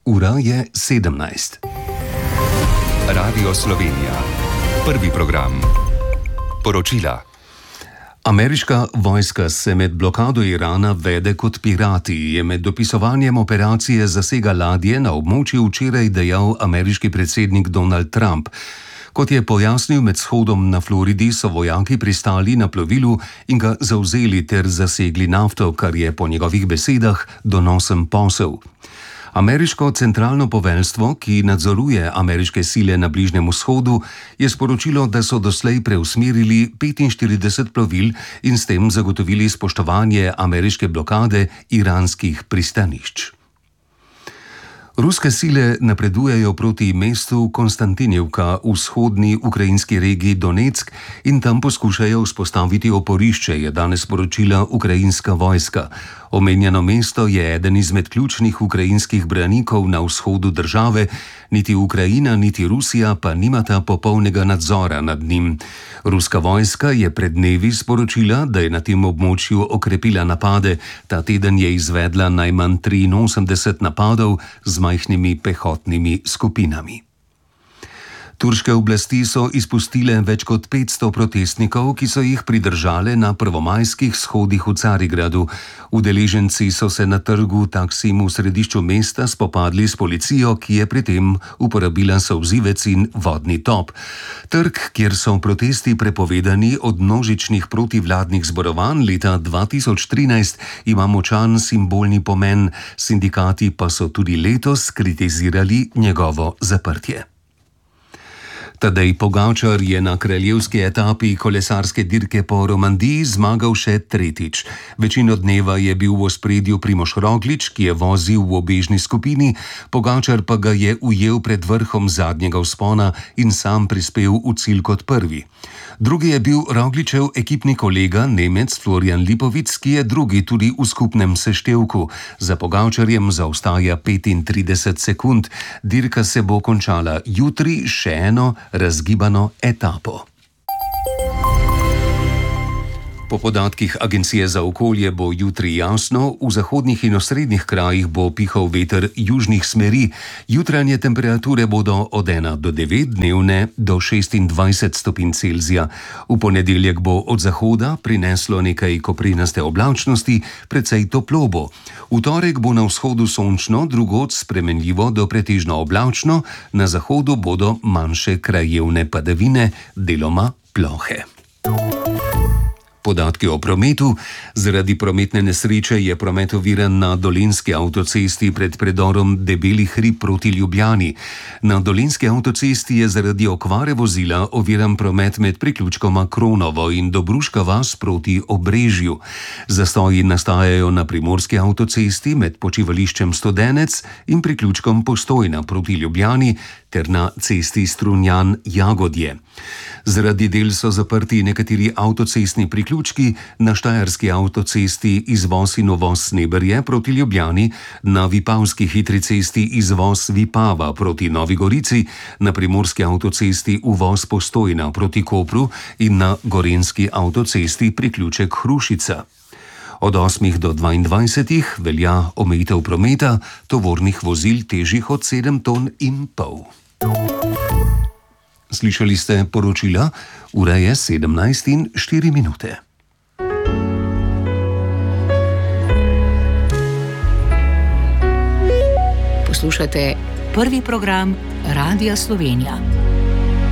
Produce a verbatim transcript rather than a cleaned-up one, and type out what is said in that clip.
Ura je sedemnajst. Radio Slovenija. Prvi program. Poročila. Ameriška vojska se med blokado Irana vede kot pirati, je med dopisovanjem operacije zasega ladje na območju včeraj dejal ameriški predsednik Donald Trump. Kot je pojasnil med shodom na Floridi, so vojaki pristali na plovilu in ga zavzeli ter zasegli nafto, kar je po njegovih besedah donosen posel. Ameriško centralno poveljstvo, ki nadzoruje ameriške sile na Bližnjem vzhodu, je sporočilo, da so doslej preusmerili petinštirideset plovil in s tem zagotovili spoštovanje ameriške blokade iranskih pristanišč. Ruske sile napredujejo proti mestu Konstantinivka v vzhodni ukrajinski regiji Donetsk in tam poskušajo vzpostaviti oporišče, je danes sporočila ukrajinska vojska. Omenjeno mesto je eden izmed ključnih ukrajinskih branikov na vzhodu države, niti Ukrajina niti Rusija pa nimata popolnega nadzora nad njim. Ruska vojska je pred dnevi sporočila, da je na tem območju okrepila napade. Ta teden je izvedla najmanj triinosemdeset napadov z majhnimi pehotnimi skupinami. Turške oblasti so izpustile več kot petsto protestnikov, ki so jih pridržale na prvomajskih shodih v Carigradu. Udeleženci so se na trgu Taksim v središču mesta spopadli s policijo, ki je pri tem uporabila solzivec in vodni top. Trg, kjer so protesti prepovedani od množičnih protivladnih zborovanj leta dva tisoč trinajst, ima močan simbolni pomen, sindikati pa so tudi letos kritizirali njegovo zaprtje. Tadej Pogačar je na kraljevski etapi kolesarske dirke po Romandiji zmagal še tretjič. Večino dneva je bil v ospredju Primož Roglič, ki je vozil v ubežni skupini, Pogačar pa ga je ujel pred vrhom zadnjega vzpona in sam prispel v cilj kot prvi. Drugi je bil Rogličev ekipni kolega, Nemec Florian Lipovic, ki je drugi tudi v skupnem seštevku. Za Pogačarjem zaostaja petintrideset sekund. Dirka se bo končala jutri še eno razgibano etapo. Po podatkih Agencije za okolje bo jutri jasno, v zahodnih in osrednjih krajih bo pihal veter južnih smeri. Jutranje temperature bodo od ena do devet, dnevne do šestindvajset stopinj Celzija. V ponedeljek bo od zahoda prineslo nekaj koprinaste oblačnosti, precej toplo bo. V torek bo na vzhodu sončno, drugod spremenljivo do pretežno oblačno, na zahodu bodo manjše krajevne padavine, deloma plohe. Podatki o prometu. Zaradi prometne nesreče je promet oviran na Dolenjski avtocesti pred predorom Debeli hrib proti Ljubljani. Na Dolenjski avtocesti je zaradi okvare vozila oviran promet med priključkoma Kronovo in Dobruška vas proti Obrežju. Zastoji nastajajo na Primorski avtocesti med počivališčem Studenec in priključkom Postojna proti Ljubljani ter na cesti Strunjan-Jagodje. Zaradi del so zaprti nekateri avtocestni priključki, na Štajerski avtocesti izvoz in uvoz Sneberje proti Ljubljani, na Vipavski hitri cesti izvoz Vipava proti Novi Gorici, na Primorski avtocesti uvoz Postojna proti Kopru in na Gorenjski avtocesti priključek Hrušica. Od osmih do dvaindvajsetih velja omejitev prometa tovornih vozil težjih od sedem ton in pol. Slišali ste poročila, ura je sedemnajst in štiri minute. Poslušate prvi program Radia Slovenija.